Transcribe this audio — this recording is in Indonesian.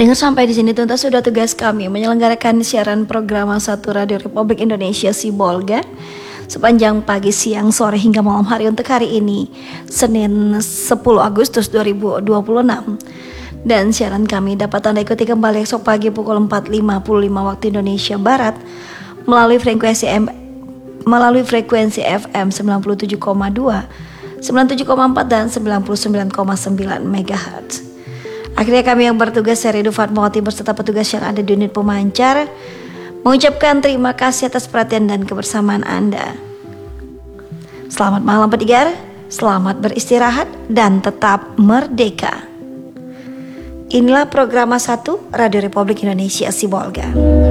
Pendengar, sampai di sini tuntas sudah tugas kami menyelenggarakan siaran program 1 Radio Republik Indonesia Sibolga sepanjang pagi, siang, sore hingga malam hari untuk hari ini, Senin 10 Agustus 2026. Dan siaran kami dapat Anda ikuti kembali esok pagi pukul 4.55 waktu Indonesia Barat melalui frekuensi FM 97,2, 97,4 dan 99,9 MHz. Akhirnya kami yang bertugas, saya Ridu Fatmawati beserta petugas yang ada di unit pemancar, mengucapkan terima kasih atas perhatian dan kebersamaan Anda. Selamat malam pendengar, selamat beristirahat dan tetap merdeka. Inilah program 1 Radio Republik Indonesia Sibolga.